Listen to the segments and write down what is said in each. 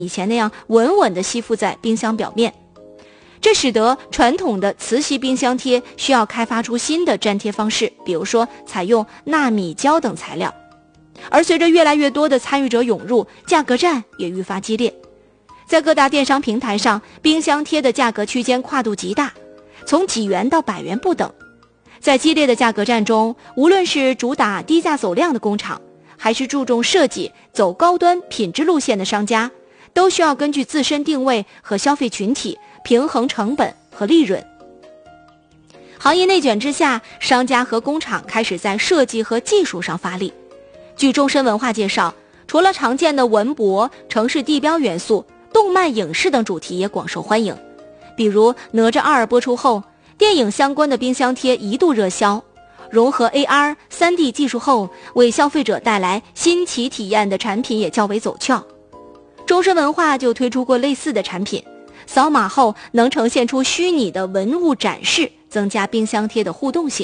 以前那样稳稳地吸附在冰箱表面，这使得传统的磁吸冰箱贴需要开发出新的粘贴方式，比如说采用纳米胶等材料。而随着越来越多的参与者涌入，价格战也愈发激烈。在各大电商平台上，冰箱贴的价格区间跨度极大，从几元到100元不等。在激烈的价格战中，无论是主打低价走量的工厂，还是注重设计走高端品质路线的商家，都需要根据自身定位和消费群体平衡成本和利润。行业内卷之下，商家和工厂开始在设计和技术上发力。据终身文化介绍，除了常见的文博、城市地标元素，动漫影视等主题也广受欢迎。比如哪吒2播出后，电影相关的冰箱贴一度热销，融合 AR、3D 技术后，为消费者带来新奇体验的产品也较为走俏。终身文化就推出过类似的产品，扫码后能呈现出虚拟的文物展示，增加冰箱贴的互动性。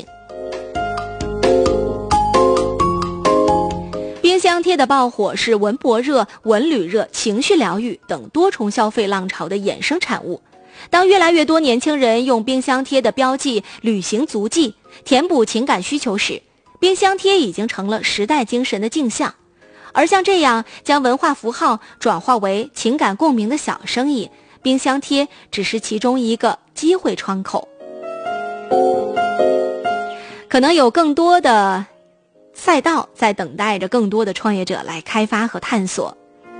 冰箱贴的爆火是文博热、文旅热、情绪疗愈等多重消费浪潮的衍生产物。当越来越多年轻人用冰箱贴的标记旅行足迹填补情感需求时，冰箱贴已经成了时代精神的镜像。而像这样将文化符号转化为情感共鸣的小生意，冰箱贴只是其中一个机会窗口。可能有更多的赛道在等待着更多的创业者来开发和探索。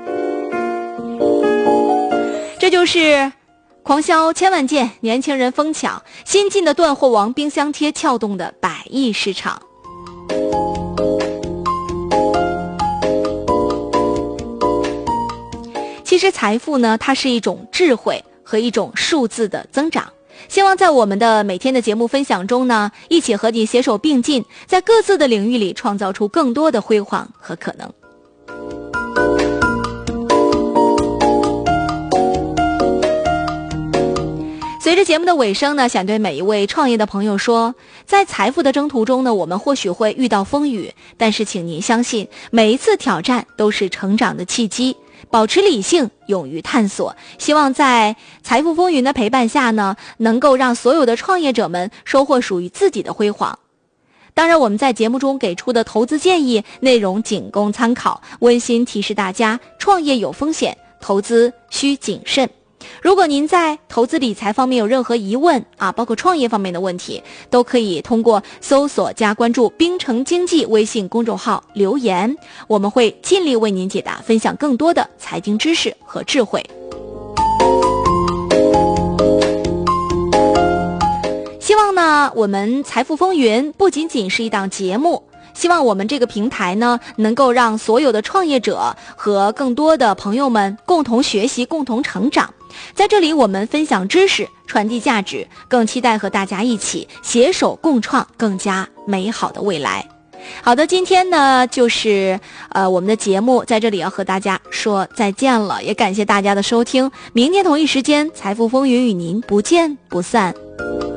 这就是狂销千万件，年轻人疯抢，新进的断货王冰箱贴撬动的100亿市场。其实财富呢，它是一种智慧和一种数字的增长。希望在我们的每天的节目分享中呢，一起和你携手并进，在各自的领域里创造出更多的辉煌和可能。随着节目的尾声呢，想对每一位创业的朋友说，在财富的征途中呢，我们或许会遇到风雨，但是请您相信，每一次挑战都是成长的契机，保持理性，勇于探索。希望在财富风云的陪伴下呢，能够让所有的创业者们收获属于自己的辉煌。当然，我们在节目中给出的投资建议内容仅供参考，温馨提示大家，创业有风险，投资需谨慎。如果您在投资理财方面有任何疑问包括创业方面的问题，都可以通过搜索加关注冰城经济微信公众号留言，我们会尽力为您解答，分享更多的财经知识和智慧。希望呢，我们财富风云不仅仅是一档节目，希望我们这个平台呢，能够让所有的创业者和更多的朋友们共同学习，共同成长。在这里我们分享知识，传递价值，更期待和大家一起携手共创更加美好的未来。好的，今天呢就是我们的节目在这里要和大家说再见了，也感谢大家的收听。明天同一时间，财富风云与您不见不散。